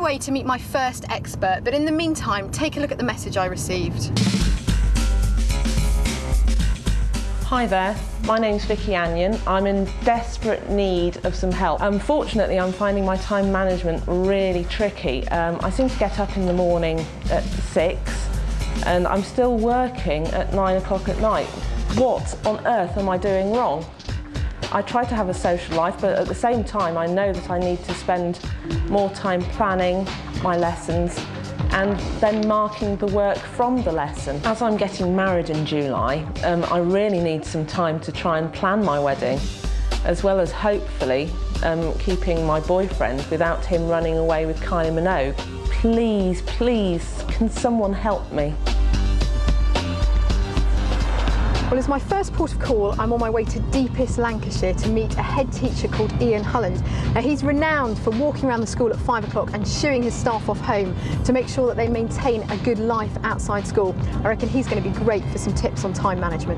away to meet my first expert, but in the meantime, take a look at the message I received. Hi there, my name's Vicky Anion. I'm in desperate need of some help. Unfortunately, I'm finding my time management really tricky. I seem to get up in the morning at 6 and I'm still working at 9 o'clock at night. What on earth am I doing wrong? I try to have a social life, but at the same time I know that I need to spend more time planning my lessons and then marking the work from the lesson. As I'm getting married in July, I really need some time to try and plan my wedding, as well as hopefully keeping my boyfriend without him running away with Kylie Minogue. Please, please, can someone help me? Well, as my first port of call, I'm on my way to deepest Lancashire to meet a head teacher called Ian Holland. Now, he's renowned for walking around the school at 5 o'clock and shooing his staff off home to make sure that they maintain a good life outside school. I reckon he's going to be great for some tips on time management.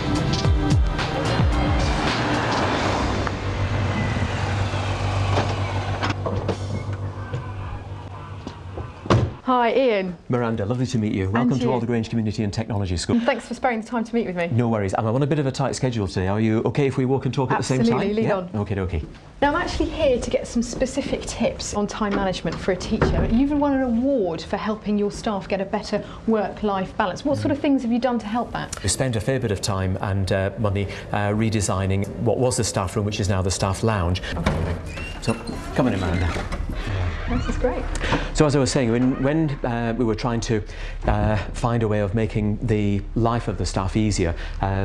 Hi, Ian. Miranda, lovely to meet you. Welcome to Alder Grange Community and Technology School. Thanks for sparing the time to meet with me. No worries. I'm on a bit of a tight schedule today. Are you okay if we walk and talk at the same time? Absolutely, lead on. Okay, okay. Now, I'm actually here to get some specific tips on time management for a teacher. You've won an award for helping your staff get a better work-life balance. What sort of things have you done to help that? We spent a fair bit of time and money redesigning what was the staff room, which is now the staff lounge. Okay. So, come on in, Miranda. This is great. So as I was saying, when we were trying to find a way of making the life of the staff easier,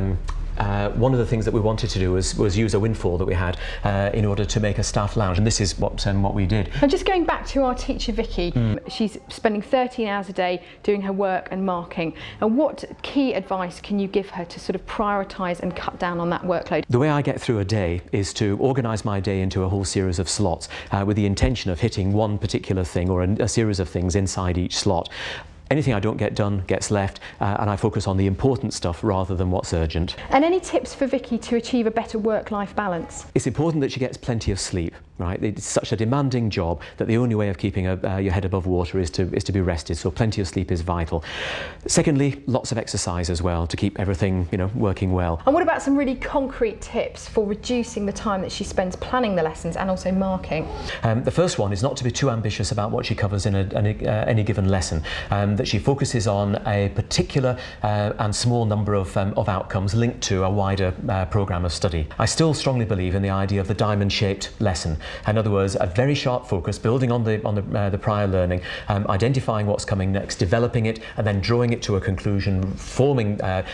one of the things that we wanted to do was use a windfall that we had in order to make a staff lounge, and this is what we did. And just going back to our teacher Vicky, she's spending 13 hours a day doing her work and marking. And what key advice can you give her to sort of prioritise and cut down on that workload? The way I get through a day is to organise my day into a whole series of slots with the intention of hitting one particular thing or a series of things inside each slot. Anything I don't get done gets left, and I focus on the important stuff rather than what's urgent. And any tips for Vicky to achieve a better work-life balance? It's important that she gets plenty of sleep, right? It's such a demanding job that the only way of keeping your head above water is to be rested, so plenty of sleep is vital. Secondly, lots of exercise as well to keep everything, working well. And what about some really concrete tips for reducing the time that she spends planning the lessons and also marking? The first one is not to be too ambitious about what she covers in any given lesson. That she focuses on a particular and small number of outcomes linked to a wider programme of study. I still strongly believe in the idea of the diamond-shaped lesson. In other words, a very sharp focus, building on the prior learning, identifying what's coming next, developing it, and then drawing it to a conclusion, forming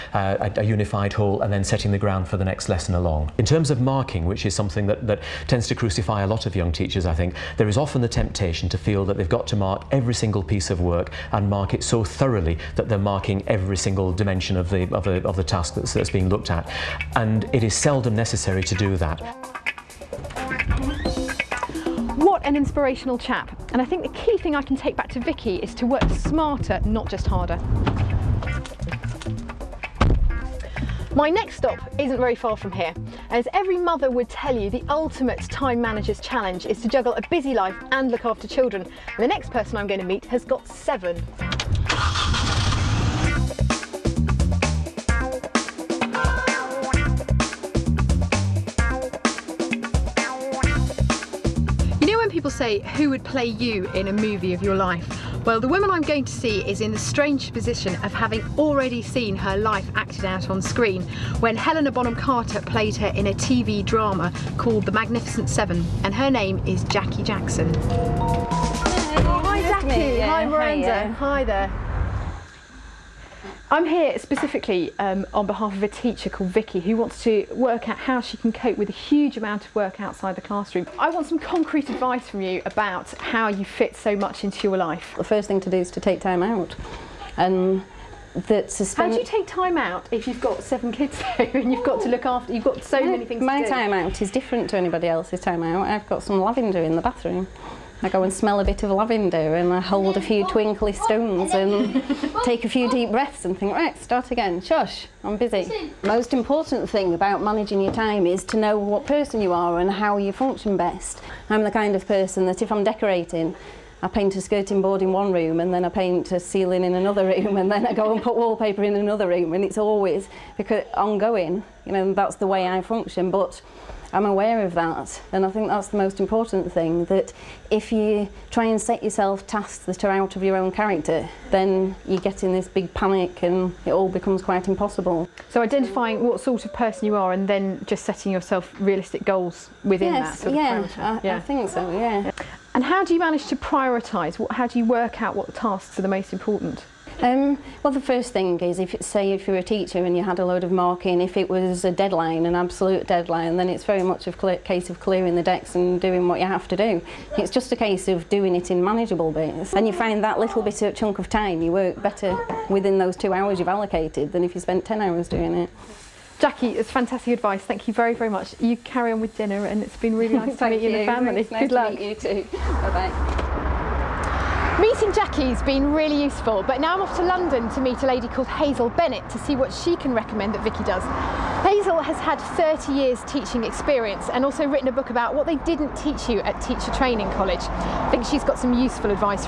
a unified whole, and then setting the ground for the next lesson along. In terms of marking, which is something that tends to crucify a lot of young teachers, I think, there is often the temptation to feel that they've got to mark every single piece of work and mark it so thoroughly that they're marking every single dimension of the task that's being looked at, and it is seldom necessary to do that. What an inspirational chap, and I think the key thing I can take back to Vicky is to work smarter, not just harder. My next stop isn't very far from here. As every mother would tell you, the ultimate time manager's challenge is to juggle a busy life and look after children. And the next person I'm going to meet has got 7. People say, who would play you in a movie of your life? Well, the woman I'm going to see is in the strange position of having already seen her life acted out on screen when Helena Bonham Carter played her in a TV drama called The Magnificent Seven, and her name is Jackie Jackson. Hi Jackie, hi Miranda, hi there. I'm here specifically on behalf of a teacher called Vicky who wants to work out how she can cope with a huge amount of work outside the classroom. I want some concrete advice from you about how you fit so much into your life. The first thing to do is to take time out. And how do you take time out if you've got 7 kids though and you've got to look after, you've got so many things to do? My time out is different to anybody else's time out. I've got some lavender in the bathroom. I go and smell a bit of lavender and I hold a few twinkly stones and take a few deep breaths and think, right, start again, shush, I'm busy. Most important thing about managing your time is to know what person you are and how you function best. I'm the kind of person that if I'm decorating, I paint a skirting board in one room and then I paint a ceiling in another room and then I go and put wallpaper in another room, and it's always because ongoing, you know, that's the way I function. But I'm aware of that, and I think that's the most important thing, that if you try and set yourself tasks that are out of your own character, then you get in this big panic and it all becomes quite impossible. So identifying what sort of person you are and then just setting yourself realistic goals within that sort of parameter. I think so, yeah. And how do you manage to prioritise? How do you work out what tasks are the most important? Well, the first thing is, say if you're a teacher and you had a load of marking, if it was a deadline, an absolute deadline, then it's very much a case of clearing the decks and doing what you have to do. It's just a case of doing it in manageable bits, and you find that little bit of chunk of time you work better within those 2 hours you've allocated than if you spent 10 hours doing it. Jackie, it's fantastic advice. Thank you very, very much. You carry on with dinner, and it's been really nice to meet you and the family. Good luck. Nice to meet you too. Bye-bye. Meeting Jackie's been really useful, but now I'm off to London to meet a lady called Hazel Bennett to see what she can recommend that Vicky does. Hazel has had 30 years teaching experience and also written a book about what they didn't teach you at Teacher Training College. I think she's got some useful advice